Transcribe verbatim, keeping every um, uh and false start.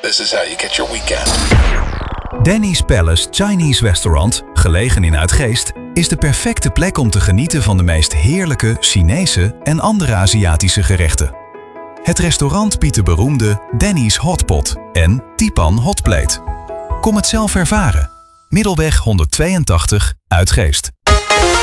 This is how you get your weekend. Danny's Palace Chinese Restaurant, gelegen in Uitgeest, is de perfecte plek om te genieten van de meest heerlijke Chinese en andere Aziatische gerechten. Het restaurant biedt de beroemde Danny's Hotpot en Tipan Hotplate. Kom het zelf ervaren. Middelweg honderdtweeëntachtig, Uitgeest.